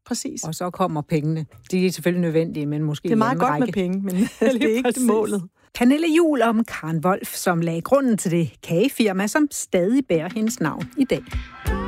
præcis. Og så kommer pengene. De er selvfølgelig nødvendige, men måske det er meget godt række. med penge, men det er ikke det målet. Pernille Juhl om Karen Wolf, som lagde grunden til det kagefirma, som stadig bærer hendes navn i dag.